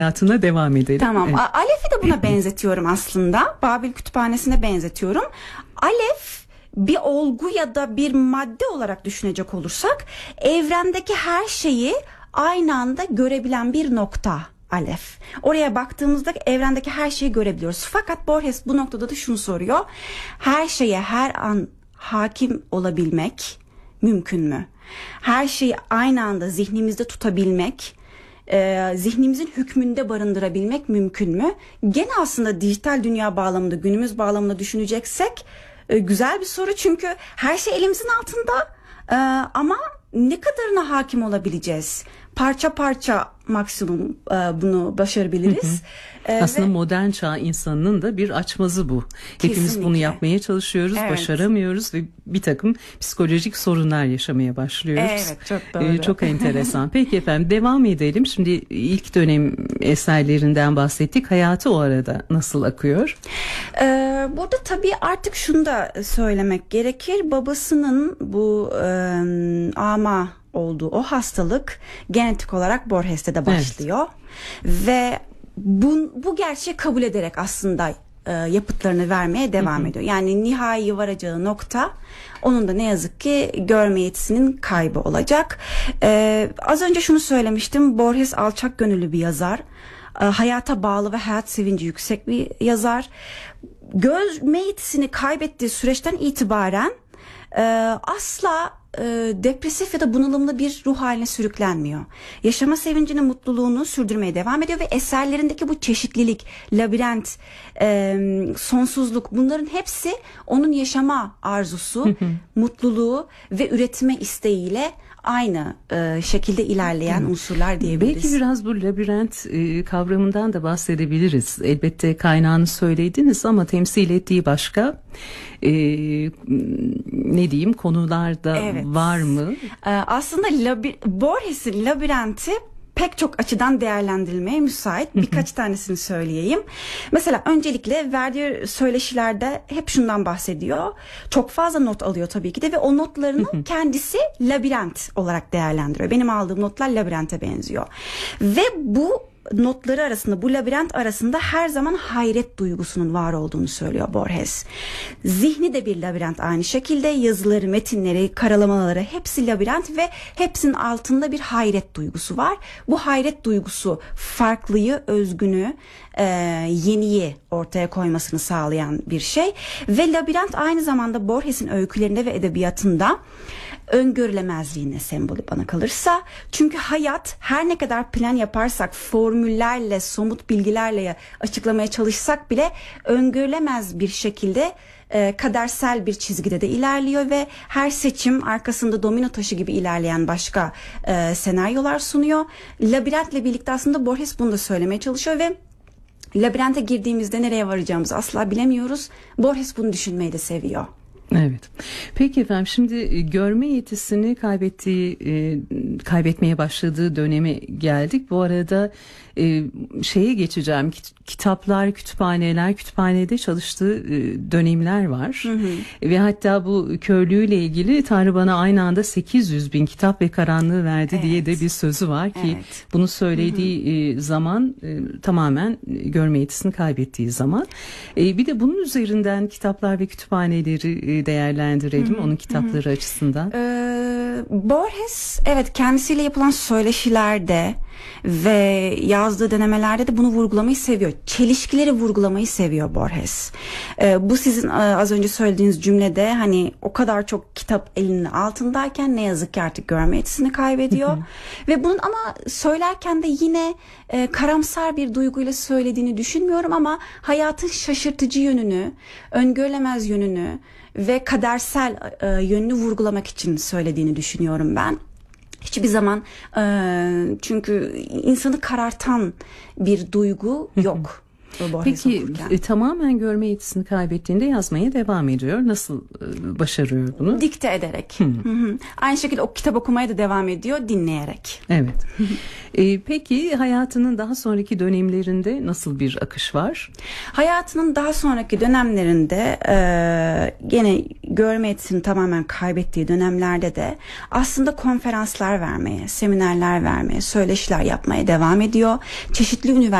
hayatına devam edelim. Tamam. Evet. Alef'i de buna benzetiyorum aslında. Babil Kütüphanesi'ne benzetiyorum. Alef bir olgu ya da bir madde olarak düşünecek olursak evrendeki her şeyi aynı anda görebilen bir nokta. Alef. Oraya baktığımızda evrendeki her şeyi görebiliyoruz. Fakat Borges bu noktada da şunu soruyor. Her şeye her an hakim olabilmek mümkün mü? Her şeyi aynı anda zihnimizde tutabilmek, zihnimizin hükmünde barındırabilmek mümkün mü? Gene aslında dijital dünya bağlamında, günümüz bağlamında düşüneceksek güzel bir soru. Çünkü her şey elimizin altında ama ne kadarına hakim olabileceğiz? Parça parça maksimum bunu başarabiliriz. Aslında modern çağ insanının da bir açmazı bu. Kesinlikle. Hepimiz bunu yapmaya çalışıyoruz, Evet. Başaramıyoruz ve bir takım psikolojik sorunlar yaşamaya başlıyoruz. Evet, çok doğru. Çok enteresan. Peki efendim, devam edelim. Şimdi ilk dönem eserlerinden bahsettik. Hayatı o arada nasıl akıyor? Burada tabii artık şunu da söylemek gerekir. Babasının bu ama olduğu o hastalık genetik olarak Borges'te de başlıyor. Evet. Ve bu gerçeği kabul ederek aslında yapıtlarını vermeye devam ediyor. Yani nihai varacağı nokta onun da ne yazık ki görme yetisinin kaybı olacak. Az önce şunu söylemiştim. Borges alçak gönüllü bir yazar. Hayata bağlı ve hayat sevinci yüksek bir yazar. Görme yetisini kaybettiği süreçten itibaren asla depresif ya da bunalımlı bir ruh haline sürüklenmiyor. Yaşama sevincini, mutluluğunu sürdürmeye devam ediyor ve eserlerindeki bu çeşitlilik, labirent, sonsuzluk, bunların hepsi onun yaşama arzusu, mutluluğu ve üretme isteğiyle aynı şekilde ilerleyen unsurlar diyebiliriz. Belki biraz bu labirent kavramından da bahsedebiliriz. Elbette kaynağını söylediniz ama temsil ettiği başka ne diyeyim konularda var mı? Aslında Borges'in labirenti pek çok açıdan değerlendirilmeye müsait. Birkaç tanesini söyleyeyim. Mesela öncelikle verdiği söyleşilerde hep şundan bahsediyor. Çok fazla not alıyor tabii ki de ve o notlarını kendisi labirent olarak değerlendiriyor. Benim aldığım notlar labirente benziyor. Ve bu notları arasında, bu labirent arasında her zaman hayret duygusunun var olduğunu söylüyor Borges. Zihni de bir labirent aynı şekilde. Yazıları, metinleri, karalamaları hepsi labirent ve hepsinin altında bir hayret duygusu var. Bu hayret duygusu farklıyı, özgünü, yeniyi ortaya koymasını sağlayan bir şey. Ve labirent aynı zamanda Borges'in öykülerinde ve edebiyatında öngörülemezliğine sembolü bana kalırsa. Çünkü hayat her ne kadar plan yaparsak, formüllerle, somut bilgilerle açıklamaya çalışsak bile öngörülemez bir şekilde kadersel bir çizgide de ilerliyor ve her seçim arkasında domino taşı gibi ilerleyen başka senaryolar sunuyor. Labirentle birlikte aslında Borges bunu da söylemeye çalışıyor ve labirente girdiğimizde nereye varacağımızı asla bilemiyoruz. Borges bunu düşünmeyi de seviyor. Evet. Peki efendim, şimdi görme yetisini kaybetmeye başladığı döneme geldik. Bu arada şeye geçeceğim. Kitaplar, kütüphanede çalıştığı dönemler var. Ve hatta bu körlüğüyle ilgili Tanrı bana aynı anda 800 bin kitap ve karanlığı verdi diye de bir sözü var ki bunu söylediği zaman tamamen görme yetisini kaybettiği zaman. Bir de bunun üzerinden kitaplar ve kütüphaneleri değerlendirelim onun kitapları açısından. Borges kendisiyle yapılan söyleşilerde ve yazdığı denemelerde de bunu vurgulamayı seviyor. Çelişkileri vurgulamayı seviyor Borges. Bu sizin az önce söylediğiniz cümlede hani o kadar çok kitap elinin altındayken ne yazık ki artık görme yetisini kaybediyor. Ve bunun ama söylerken de yine karamsar bir duyguyla söylediğini düşünmüyorum ama hayatın şaşırtıcı yönünü, öngörülemez yönünü ve kadersel yönünü vurgulamak için söylediğini düşünüyorum ben. Hiçbir zaman çünkü insanı karartan bir duygu yok. Peki tamamen görme yetisini kaybettiğinde yazmaya devam ediyor. Nasıl başarıyor bunu? Dikte ederek. Aynı şekilde o kitap okumaya da devam ediyor dinleyerek. Evet. Peki hayatının daha sonraki dönemlerinde nasıl bir akış var? Hayatının daha sonraki dönemlerinde gene görme yetisini tamamen kaybettiği dönemlerde de aslında konferanslar vermeye, seminerler vermeye, söyleşiler yapmaya devam ediyor. Çeşitli